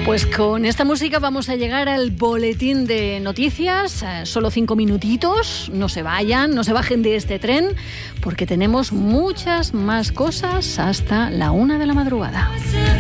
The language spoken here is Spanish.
Pues con esta música vamos a llegar al boletín de noticias. Solo 5 minutitos. No se vayan, no se bajen de este tren, porque tenemos muchas más cosas hasta la 1 de la madrugada.